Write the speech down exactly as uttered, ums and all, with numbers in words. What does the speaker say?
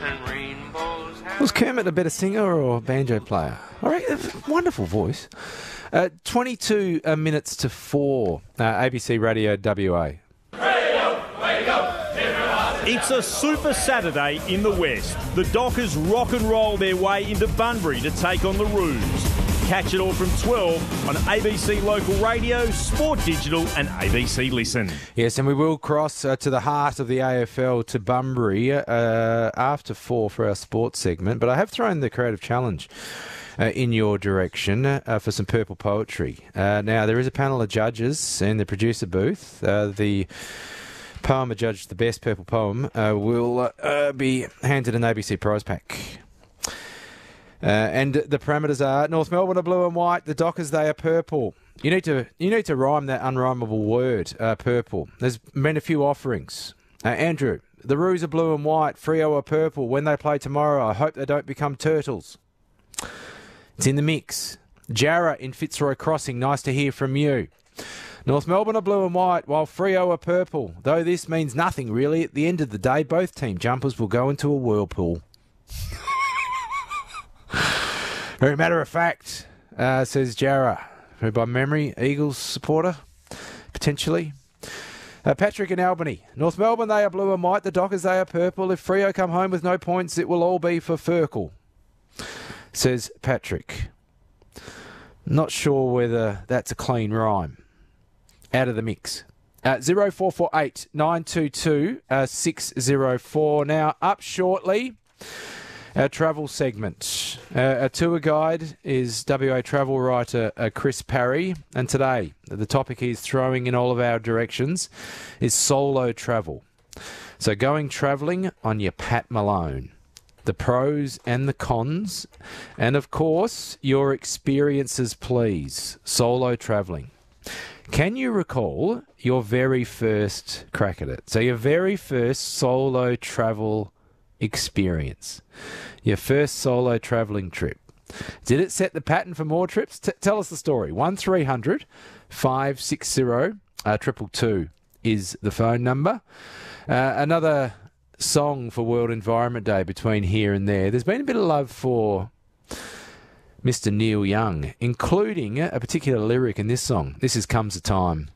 and rainbows. Was Kermit a better singer or banjo player? I reckon, wonderful voice. Uh, twenty-two uh, minutes to four. Uh, A B C Radio W A. It's a Super Saturday in the West. The Dockers rock and roll their way into Bunbury to take on the Roos. Catch it all from twelve on A B C Local Radio, Sport Digital and A B C Listen. Yes, and we will cross uh, to the heart of the A F L to Bunbury uh, after four for our sports segment. But I have thrown the creative challenge Uh, in your direction uh, for some purple poetry. Uh, now, there is a panel of judges in the producer booth. Uh, the poem adjudged the best purple poem uh, will uh, uh, be handed an A B C prize pack. Uh, and the parameters are North Melbourne are blue and white, the Dockers, they are purple. You need to you need to rhyme that unrhymable word, uh, purple. There's been a few offerings. Uh, Andrew, the Roos are blue and white, Freo are purple. When they play tomorrow, I hope they don't become turtles. It's in the mix. Jarrah in Fitzroy Crossing, nice to hear from you. North Melbourne are blue and white, while Freo are purple. Though this means nothing, really. At the end of the day, both team jumpers will go into a whirlpool. Very matter of fact, uh, says Jarrah. Who by memory, Eagles supporter, potentially. Uh, Patrick in Albany. North Melbourne, they are blue and white. The Dockers, they are purple. If Freo come home with no points, it will all be for Furkel. Says Patrick. Not sure whether that's a clean rhyme. Out of the mix. Uh, zero four four eight nine two two six zero four. Now, up shortly, our travel segment. Uh, our tour guide is W A travel writer uh, Chris Parry. And today, the topic he's throwing in all of our directions is solo travel. So going travelling on your Pat Malone. The pros and the cons, and of course, your experiences, please. Solo travelling. Can you recall your very first crack at it? So your very first solo travel experience. Your first solo travelling trip. Did it set the pattern for more trips? T- tell us the story. one three hundred five six zero two two two is the phone number. Uh, another song for World Environment Day between here and there. There's been a bit of love for Mister Neil Young, including a particular lyric in this song. This is Comes a Time